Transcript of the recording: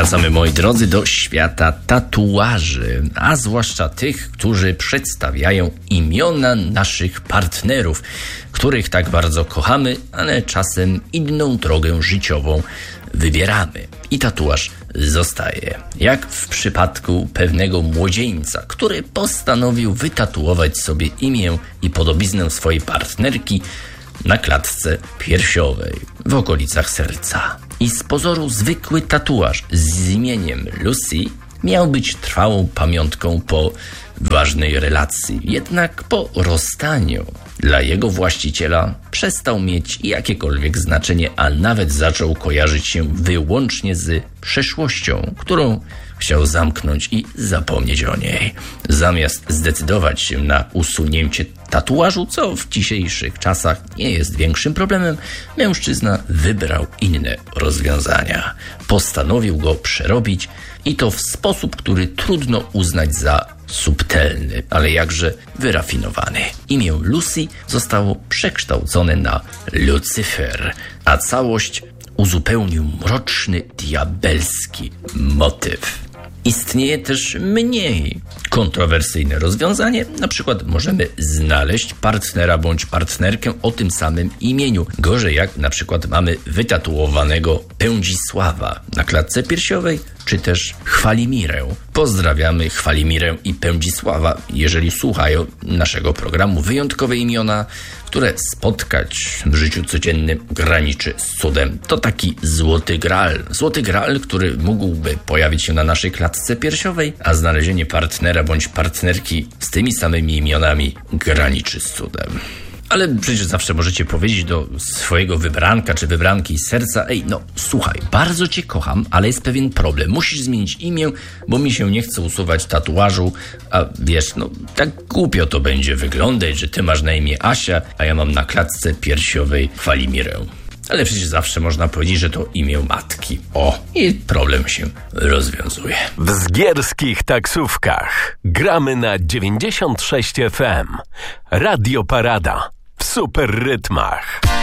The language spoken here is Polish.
Wracamy, moi drodzy, do świata tatuaży, a zwłaszcza tych, którzy przedstawiają imiona naszych partnerów, których tak bardzo kochamy, ale czasem inną drogę życiową wybieramy. I tatuaż zostaje. Jak w przypadku pewnego młodzieńca, który postanowił wytatuować sobie imię i podobiznę swojej partnerki na klatce piersiowej, w okolicach serca. I z pozoru zwykły tatuaż z imieniem Lucy miał być trwałą pamiątką po ważnej relacji. Jednak po rozstaniu dla jego właściciela przestał mieć jakiekolwiek znaczenie, a nawet zaczął kojarzyć się wyłącznie z przeszłością, którą chciał zamknąć i zapomnieć o niej. Zamiast zdecydować się na usunięcie tatuażu, co w dzisiejszych czasach nie jest większym problemem, mężczyzna wybrał inne rozwiązania. Postanowił go przerobić i to w sposób, który trudno uznać za subtelny, ale jakże wyrafinowany. Imię Lucy zostało przekształcone na Lucyfer, a całość uzupełnił mroczny, diabelski motyw. Istnieje też mniej kontrowersyjne rozwiązanie. Na przykład możemy znaleźć partnera bądź partnerkę o tym samym imieniu. Gorzej jak na przykład mamy wytatuowanego Pędzisława na klatce piersiowej, czy też Chwalimirę. Pozdrawiamy Chwalimirę i Pędzisława, jeżeli słuchają naszego programu. Wyjątkowe imiona, które spotkać w życiu codziennym graniczy z cudem. To taki złoty graal. Złoty graal, który mógłby pojawić się na naszej klatce piersiowej, a znalezienie partnera bądź partnerki z tymi samymi imionami graniczy z cudem. Ale przecież zawsze możecie powiedzieć do swojego wybranka czy wybranki z serca: ej, no słuchaj, bardzo cię kocham, ale jest pewien problem. Musisz zmienić imię, bo mi się nie chce usuwać tatuażu, a wiesz, no tak głupio to będzie wyglądać, że ty masz na imię Asia, a ja mam na klatce piersiowej Chwalimirę. Ale przecież zawsze można powiedzieć, że to imię matki. O, i problem się rozwiązuje. W zgierskich taksówkach gramy na 96 FM. Radio Parada w super rytmach.